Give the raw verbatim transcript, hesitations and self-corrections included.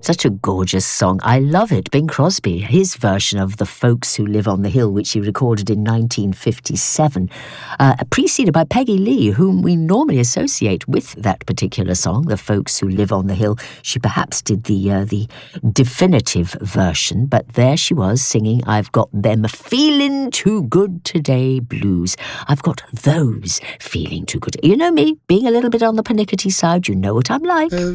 Such a gorgeous song. I love it. Bing Crosby, his version of The Folks Who Live on the Hill, which he recorded in nineteen fifty-seven, uh, preceded by Peggy Lee, whom we normally associate with that particular song, The Folks Who Live on the Hill. She perhaps did the uh, the definitive version, but there she was singing, I've got them feeling too good today blues. I've got those feeling too good. You know me, being a little bit on the pernickety side, you know what I'm like.